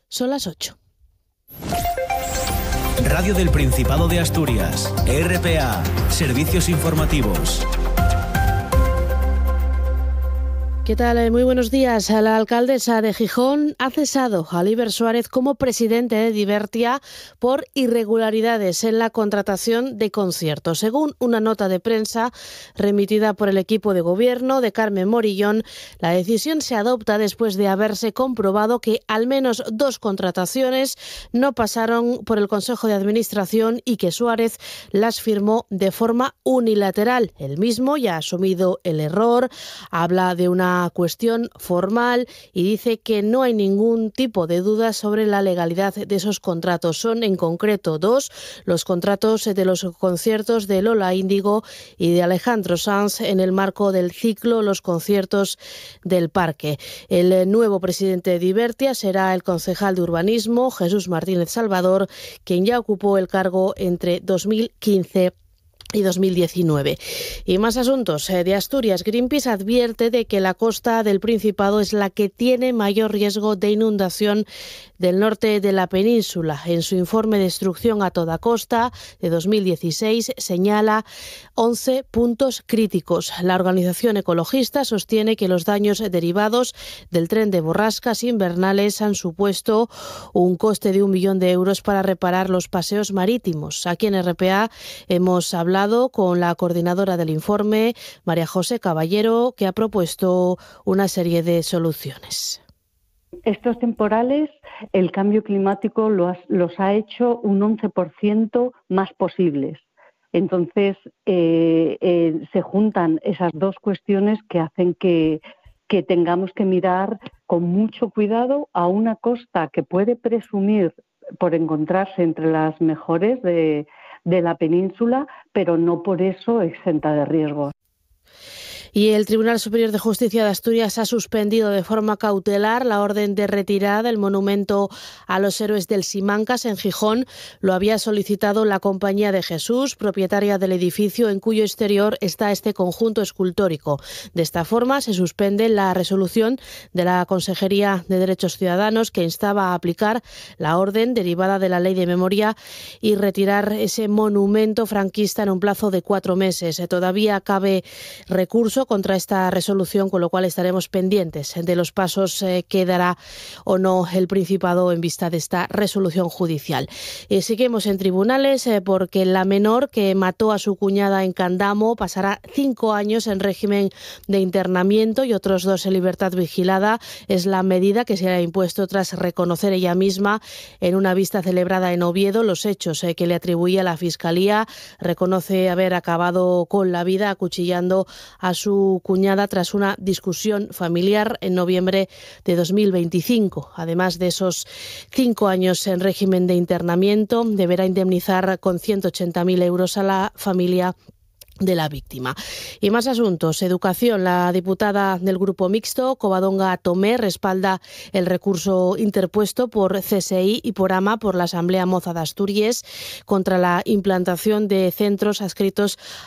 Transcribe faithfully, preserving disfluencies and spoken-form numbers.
Son las ocho. Radio del Principado de Asturias, R P A, Servicios Informativos. ¿Qué tal? Muy buenos días. La alcaldesa de Gijón ha cesado a Oliver Suárez como presidente de Divertia por irregularidades en la contratación de conciertos. Según una nota de prensa remitida por el equipo de gobierno de Carmen Morillón, la decisión se adopta después de haberse comprobado que al menos dos contrataciones no pasaron por el Consejo de Administración y que Suárez las firmó de forma unilateral. Él mismo ya ha asumido el error, habla de una cuestión formal y dice que no hay ningún tipo de duda sobre la legalidad de esos contratos. Son en concreto dos, los contratos de los conciertos de Lola Índigo y de Alejandro Sanz en el marco del ciclo Los Conciertos del Parque. El nuevo presidente de Divertia será el concejal de Urbanismo, Jesús Martínez Salvador, quien ya ocupó el cargo entre dos mil quince y dos mil diecinueve. Y más asuntos de Asturias. Greenpeace advierte de que la costa del Principado es la que tiene mayor riesgo de inundación del norte de la península. En su informe Destrucción a toda costa de dos mil dieciséis señala once puntos críticos. La organización ecologista sostiene que los daños derivados del tren de borrascas invernales han supuesto un coste de un millón de euros para reparar los paseos marítimos. Aquí en R P A hemos hablado con la coordinadora del informe, María José Caballero, que ha propuesto una serie de soluciones. Estos temporales, el cambio climático los, los ha hecho un once por ciento más posibles. Entonces, eh, eh, se juntan esas dos cuestiones que hacen que, que tengamos que mirar con mucho cuidado a una costa que puede presumir por encontrarse entre las mejores de de la península, pero no por eso exenta de riesgos. Y el Tribunal Superior de Justicia de Asturias ha suspendido de forma cautelar la orden de retirada del monumento a los héroes del Simancas en Gijón. Lo había solicitado la Compañía de Jesús, propietaria del edificio en cuyo exterior está este conjunto escultórico. De esta forma se suspende la resolución de la Consejería de Derechos Ciudadanos que instaba a aplicar la orden derivada de la Ley de Memoria y retirar ese monumento franquista en un plazo de cuatro meses. Todavía cabe recurso contra esta resolución, con lo cual estaremos pendientes de los pasos eh, que dará o no el Principado en vista de esta resolución judicial. Eh, seguimos en tribunales eh, porque la menor que mató a su cuñada en Candamo pasará cinco años en régimen de internamiento y otros dos en libertad vigilada. Es la medida que se le ha impuesto tras reconocer ella misma en una vista celebrada en Oviedo los hechos eh, que le atribuía la Fiscalía. Reconoce haber acabado con la vida acuchillando a su su cuñada tras una discusión familiar en noviembre de dos mil veinticinco. Además de esos cinco años en régimen de internamiento, deberá indemnizar con ciento ochenta mil euros a la familia de la víctima. Y más asuntos. Educación. La diputada del Grupo Mixto, Covadonga Tomé, respalda el recurso interpuesto por C S I y por AMA por la Asamblea Moza de Asturias contra la implantación de centros adscritos